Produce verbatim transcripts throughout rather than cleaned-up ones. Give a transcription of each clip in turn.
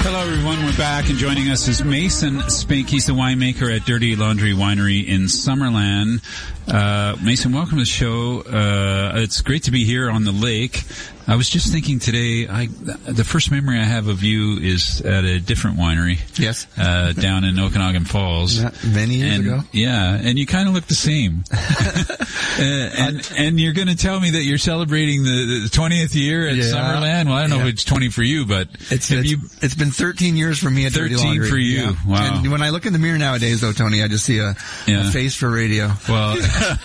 Hello, everyone. We're back, and joining us is Mason Spink. He's the winemaker at Dirty Laundry Winery in Summerland. Uh, Mason, welcome to the show. Uh, it's great to be here on the lake. I was just thinking today, I, the first memory I have of you is at a different winery. Yes. Uh, down in Okanagan Falls. Yeah, many years and, ago. Yeah, and you kind of look the same. uh, and and you're going to tell me that you're celebrating the, the twentieth year at yeah. Summerland? Well, I don't know yeah. if it's twenty for you, but it's have it's, you, it's been thirteen years for me at Dirty thirteen Laundry. for you. Yeah. Wow. And when I look in the mirror nowadays, though, Tony, I just see a, Yeah. a face for radio. Well,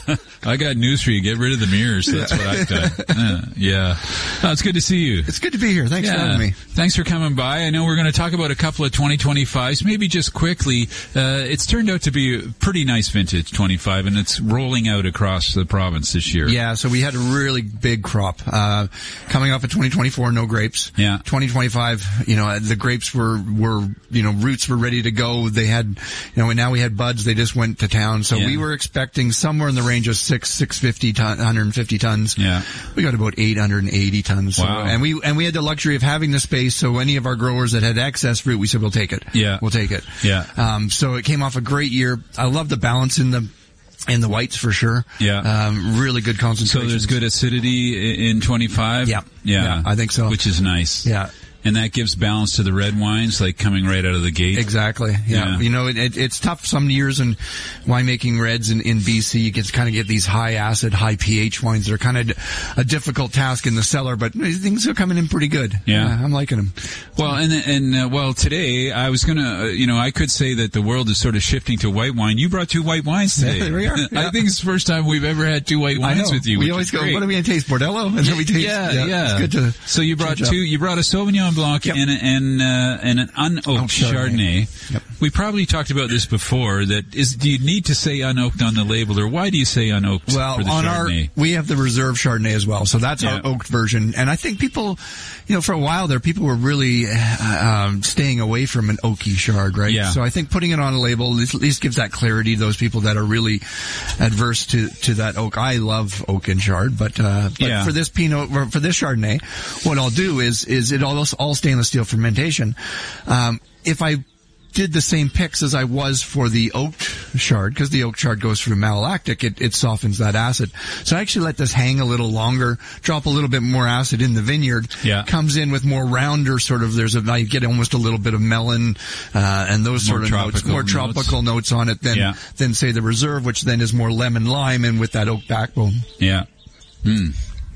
I got news for you. Get rid of the mirrors. That's what I've done. Uh, yeah. Oh, it's good to see you. It's good to be here. Thanks yeah. for having me. Thanks for coming by. I know we're going to talk about a couple of twenty twenty-fives. Maybe just quickly, uh, it's turned out to be a pretty nice vintage twenty-five, and it's rolling out across the province this year. Yeah, so we had a really big crop. Uh, coming off of twenty twenty-four, no grapes. Yeah. twenty twenty-five, you know, the grapes were, were, you know, roots were ready to go. They had, you know, and now we had buds. They just went to town. So yeah. we were expecting somewhere in the range of six, six fifty ton, one hundred fifty tons. Yeah. We got about eight hundred eighty tons. Wow. So, and we, and we had the luxury of having the space. So any of our growers that had excess fruit, we said, we'll take it. Yeah. We'll take it. Yeah. Um, so it came off a great year. I love the balance in the, in the whites for sure. Yeah. Um, really good concentration. So there's good acidity in twenty-five? Yeah. Yeah. Yeah, I think so. Which is nice. Yeah. And that gives balance to the red wines, like coming right out of the gate. Exactly. Yeah. Yeah. You know, it, it, it's tough some years in winemaking reds in, in B C. You get kind of get these high acid, high pH wines that are kind of a difficult task in the cellar, but things are coming in pretty good. Yeah. yeah I'm liking them. Well, and and uh, well, today I was gonna, uh, you know, I could say that the world is sort of shifting to white wine. You brought two white wines today. Yeah, there we are. Yeah. I think it's the first time we've ever had two white wines with you. We always go, great. what are we going to taste? Bordello? And then we taste. Yeah, yeah. yeah. It's good to, so you brought two. You brought a Sauvignon Blanc yep. and a, and uh, and an unoaked Oh, Chardonnay. Chardonnay. Yep. We probably talked about this before. That is, do you need to say unoaked on the label, or why do you say unoaked well, for the on Chardonnay? our, we have the reserve Chardonnay as well, so that's yeah. our oaked version. And I think people, you know, for a while there, people were really uh, um, staying away from an oaky Chard, right? Yeah. So I think putting it on a label at least gives that clarity to those people that are really adverse to to that oak. I love oak and Chard, but uh, but yeah. for this Pinot, for this Chardonnay, what I'll do is is it all all stainless steel fermentation. Um, if I did the same picks as I was for the oaked Chard, because the oaked Chard goes through malolactic, it, it softens that acid. So I actually let this hang a little longer, drop a little bit more acid in the vineyard, yeah. comes in with more rounder sort of, there's a, I get almost a little bit of melon, uh, and those more sort of notes, more notes. tropical notes on it than, yeah. than say the reserve, which then is more lemon lime and with that oak backbone. Yeah. Hmm.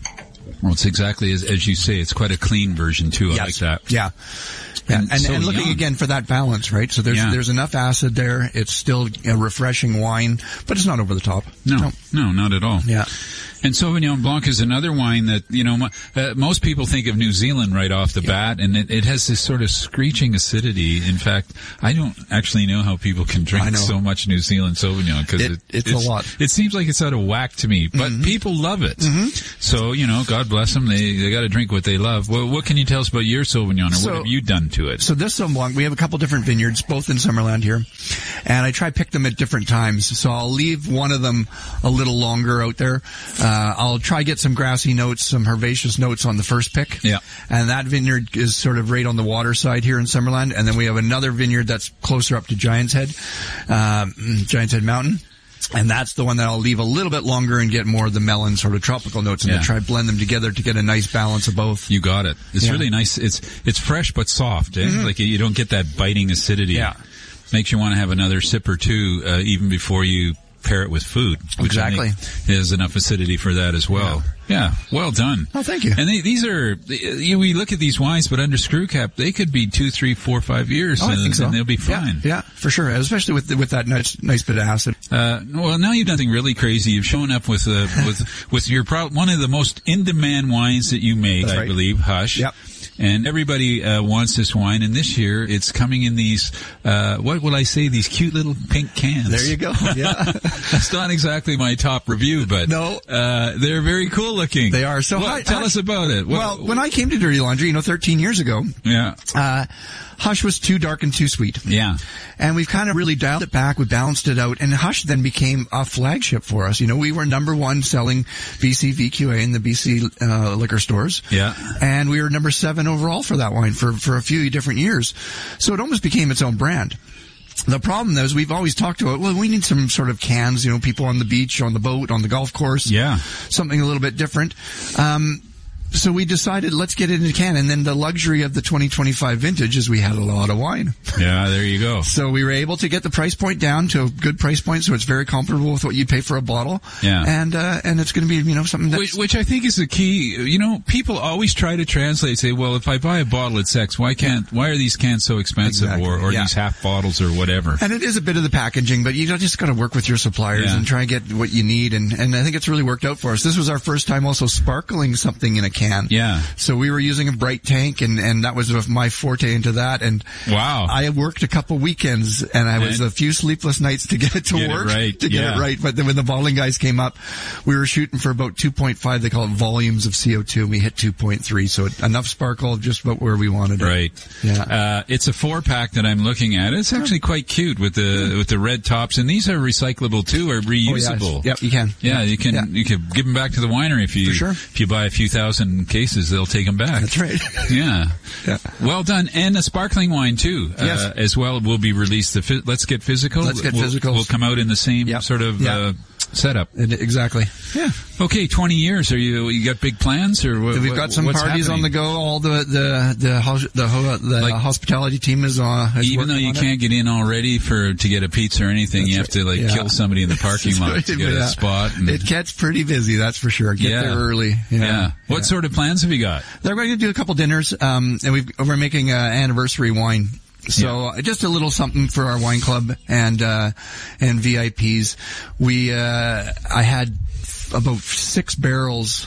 Well, it's exactly as, as you say. It's quite a clean version too. I Yes. like that. Yeah. Yeah. And And, so and looking young. again for that balance, right? So there's Yeah. there's enough acid there. It's still a refreshing wine, but it's not over the top. No, no, no not at all. Yeah. And Sauvignon Blanc is another wine that, you know, uh, most people think of New Zealand right off the Yeah. bat, and it, it has this sort of screeching acidity. In fact, I don't actually know how people can I drink know. so much New Zealand Sauvignon, because It- it, it's a lot. It seems like it's out of whack to me, but Mm-hmm. people love it. So, you know, God bless them. They, they gotta drink what they love. Well, what can you tell us about your Sauvignon, or So- what have you done to it? So this Sauvignon Blanc, we have a couple different vineyards, both in Summerland here, and I try to pick them at different times. So I'll leave one of them a little longer out there. Uh, I'll try get some grassy notes, some herbaceous notes on the first pick. Yeah. And that vineyard is sort of right on the water side here in Summerland, and then we have another vineyard that's closer up to Giant's Head, um, Giant's Head Mountain. And that's the one that I'll leave a little bit longer and get more of the melon sort of tropical notes, and Yeah. then try to blend them together to get a nice balance of both. You got it. It's Yeah. really nice. It's it's fresh but soft. Eh? Like you don't get that biting acidity. Yeah. Makes you want to have another sip or two uh, even before you pair it with food. Which Exactly. I think has enough acidity for that as well. Yeah. Well done. Oh, thank you. And they, these are, you know, we look at these wines, but under screw cap, they could be two, three, four, five years, Oh, I and, think so. and they'll be fine. Yeah, yeah, for sure. Especially with with that nice nice bit of acid. Uh, well, now you've done something really crazy. You've shown up with uh, with with your pro- one of the most in-demand wines that you make, That's I right. believe, Hush. Yep. And everybody uh, wants this wine, and this year it's coming in these, uh, what will I say, these cute little pink cans. There you go. Yeah. That's not exactly my top review, but No. uh, they're very cool looking. They are. So What- hi- tell hi- us about it. What- Well, when I came to Dirty Laundry, you know, thirteen years ago, yeah, uh, Hush was too dark and too sweet. yeah, And we've kind of really dialed it back. We balanced it out. And Hush then became a flagship for us. You know, we were number one selling B C V Q A in the B C uh, liquor stores. yeah. And we were number seven overall for that wine for, for a few different years. So it almost became its own brand. The problem though is we've always talked about, well, we need some sort of cans, you know, people on the beach, on the boat, on the golf course. Yeah. Something a little bit different. Um, So we decided, let's get it in a can. And then the luxury of the twenty twenty-five vintage is we had a lot of wine. Yeah, there you go. So we were able to get the price point down to a good price point, so it's very comparable with what you'd pay for a bottle. Yeah. And, uh, and it's going to be, you know, something that's... Which, which I think is the key. You know, people always try to translate, say, well, if I buy a bottle, it's X. Why can't, why are these cans so expensive? Exactly. Or, or yeah. these half bottles or whatever? And it is a bit of the packaging, but you just got to work with your suppliers Yeah. and try and get what you need. And, and I think it's really worked out for us. This was our first time also sparkling something in a can. Yeah. So we were using a bright tank, and, and that was my forte into that. And wow. I worked a couple weekends, and I was and a few sleepless nights to get it to get work, it right. to get yeah. it right. But then when the bottling guys came up, we were shooting for about two point five. They call it volumes of C O two, and we hit two point three. So enough sparkle, just about where we wanted it. Right. Yeah. Uh, it's a four pack that I'm looking at. It's actually quite cute with the with the red tops, and these are recyclable too, or reusable. Oh, yeah. Yep, you can. Yeah, you can Yeah. you can give them back to the winery if you For sure. if you buy a few thousand cases, they'll take them back. That's right. Yeah. Yeah. Well done. And a sparkling wine too, Yes. uh, as well, will be released. The fi- Let's Get Physical. Let's Get will, Physical. will come out in the same Yep. sort of Yeah. uh, setup. It, exactly. Yeah. Okay, twenty years. Are you you got big plans, or what, We've got some what's parties happening? on the go. All the the the hos- the, ho- the Like, hospitality team is on. Is Even though working you on it. can't get in already for to get a pizza or anything, That's you have right. to like Yeah. kill somebody in the parking lot to get Yeah. a spot. And, It gets pretty busy, that's for sure. Get Yeah. there early. Yeah. yeah. What Yeah. sort of plans have you got? They're going to do a couple dinners, um, and we've, we're making an anniversary wine. So uh, just a little something for our wine club and uh, and V I Ps. We uh, I had about six barrels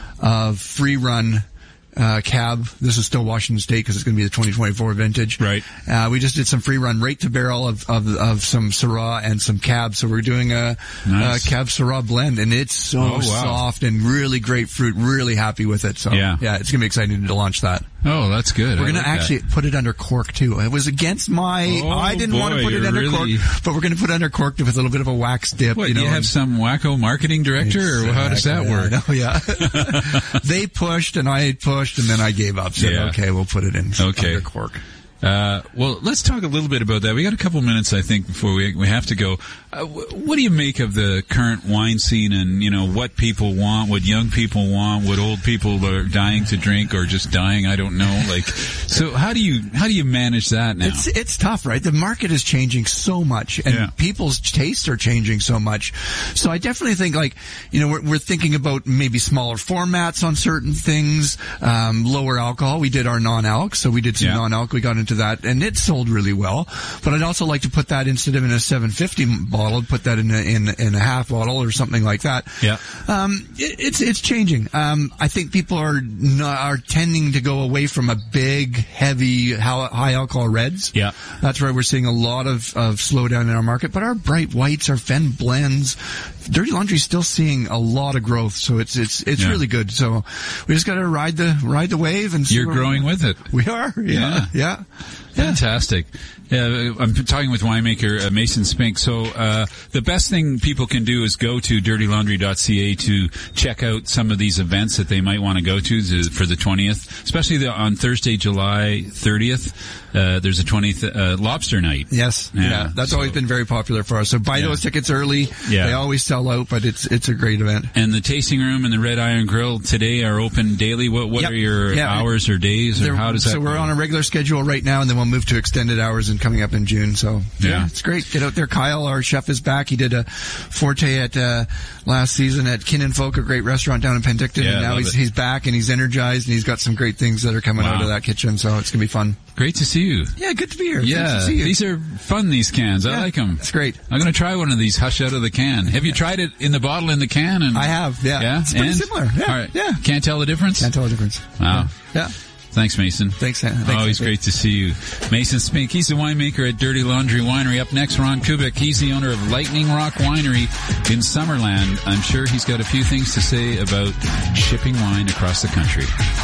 of free run. Uh, cab. This is still Washington State because it's going to be the twenty twenty-four vintage. Right. Uh, we just did some free run right to barrel of, of, of some Syrah and some cab. So we're doing a, Nice. a cab Syrah blend, and it's so Oh, wow. soft and really great fruit. Really happy with it. So Yeah. yeah, it's going to be exciting to launch that. Oh, that's good. We're I going to like actually that. put it under cork too. It was against my, Oh, I didn't want boy, to put it you're under really- cork, but we're going to put it under cork with a little bit of a wax dip. What, you know, you have and- some wacko marketing director, or how does that Exactly, work? I know, yeah. They pushed and I pushed and then I gave up. Said, Yeah. okay, we'll put it in Okay. under cork. Uh, well, let's talk a little bit about that. We got a couple minutes, I think, before we we have to go. Uh, wh- what do you make of the current wine scene, and you know what people want, what young people want, what old people are dying to drink or just dying? I don't know. Like, so how do you how do you manage that now? It's it's tough, right? The market is changing so much, and Yeah. people's tastes are changing so much. So I definitely think, like, you know, we're, we're thinking about maybe smaller formats on certain things, um, lower alcohol. We did our non-alc, so we did some Yeah. non-alc. We got into that, and it sold really well. But I'd also like to put that instead of in a seven fifty bottle, put that in a in, in a half bottle or something like that. Yeah. Um, it, it's it's changing. Um, I think people are not, are tending to go away from a big, heavy, high alcohol reds. Yeah. That's where we're seeing a lot of, of slowdown in our market. But our bright whites, our Fen blends, Dirty Laundry's still seeing a lot of growth. So it's it's it's Yeah. really good. So we just got to ride the ride the wave and see You're where growing we, with it. we are. Yeah. Yeah. Yeah. Fantastic. Yeah, I'm talking with winemaker uh, Mason Spink. So uh, the best thing people can do is go to dirty laundry dot c a to check out some of these events that they might want to go to, to for the twentieth, especially the, on Thursday, July thirtieth. Uh, there's a twentieth uh, lobster night. Yes. Yeah. Yeah, That's so- always been very popular for us. So buy Yeah. those tickets early. Yeah. They always sell out, but it's it's a great event. And the tasting room and the Red Iron Grill today are open daily. What what Yep. are your Yeah. hours or days, or They're- how does that So we're go? on a regular schedule right now, and then we'll move to extended hours and coming up in June. So yeah, Yeah. it's great. Get out there. Kyle, our chef, is back. He did a forte at uh, last season at Kin and Folk, a great restaurant down in Penticton, Yeah, and now love he's it. he's back and he's energized and he's got some great things that are coming Wow. out of that kitchen. So it's gonna be fun. Great to see you. Yeah, good to be here. Yeah, Nice to see you. these are fun, these cans. I Yeah, like them. It's great. I'm going to try one of these Hush out of the can. Have you tried it in the bottle, in the can? And I have. Yeah, Yeah? it's pretty And? similar. Yeah, All right. yeah. Can't tell the difference? Can't tell the difference. Wow. Yeah. Thanks, Mason. Thanks. Thanks Always Anthony. great to see you. Mason Spink, he's the winemaker at Dirty Laundry Winery. Up next, Ron Kubik. He's the owner of Lightning Rock Winery in Summerland. I'm sure he's got a few things to say about shipping wine across the country.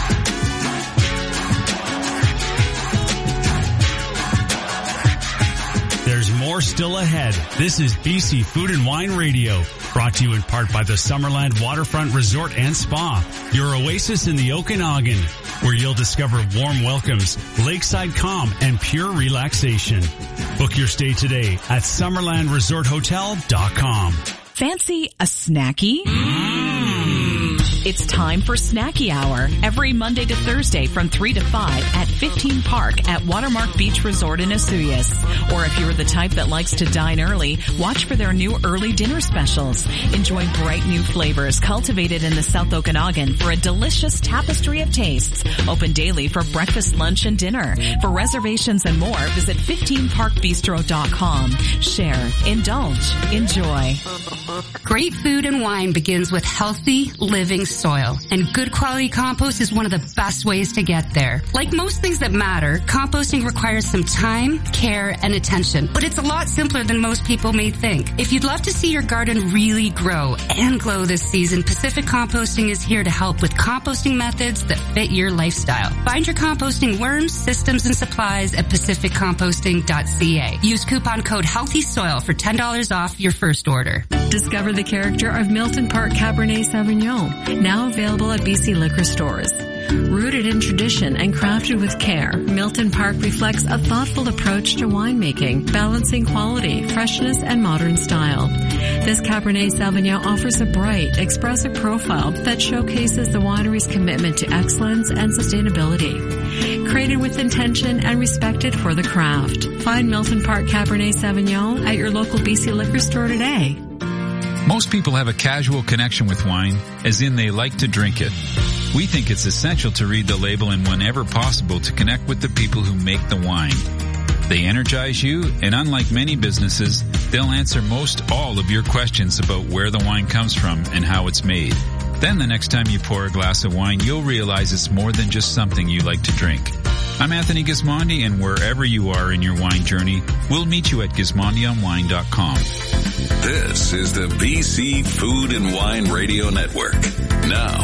There's more still ahead. This is B C Food and Wine Radio, brought to you in part by the Summerland Waterfront Resort and Spa, your oasis in the Okanagan. where you'll discover warm welcomes, lakeside calm, and pure relaxation. Book your stay today at summerland resort hotel dot com. Fancy a snacky? It's time for Snacky Hour every Monday to Thursday from three to five at fifteen Park at Watermark Beach Resort in Osoyoos. Or if you're the type that likes to dine early, watch for their new early dinner specials. Enjoy bright new flavors cultivated in the South Okanagan for a delicious tapestry of tastes. Open daily for breakfast, lunch, and dinner. For reservations and more, visit fifteen park bistro dot com. Share, indulge, enjoy. Great food and wine begins with healthy, living soil, and good quality compost is one of the best ways to get there. Like most things that matter, composting requires some time, care, and attention, but it's a lot simpler than most people may think. If you'd love to see your garden really grow and glow this season, Pacific Composting is here to help with composting methods that fit your lifestyle. Find your composting worms, systems, and supplies at pacific composting dot c a. Use coupon code HEALTHYSOIL for ten dollars off your first order. Discover the character of Milton Park Cabernet Sauvignon, now available at B C liquor stores. Rooted in tradition and crafted with care, Milton Park reflects a thoughtful approach to winemaking, balancing quality, freshness, and modern style. This Cabernet Sauvignon offers a bright, expressive profile that showcases the winery's commitment to excellence and sustainability. Created with intention and respected for the craft. Find Milton Park Cabernet Sauvignon at your local B C liquor store today. Most people have a casual connection with wine, as in they like to drink it. We think it's essential to read the label and whenever possible to connect with the people who make the wine. They energize you, and unlike many businesses, they'll answer most all of your questions about where the wine comes from and how it's made. Then the next time you pour a glass of wine, you'll realize it's more than just something you like to drink. I'm Anthony Gismondi, and wherever you are in your wine journey, we'll meet you at gismondi on wine dot com. This is the B C Food and Wine Radio Network. Now,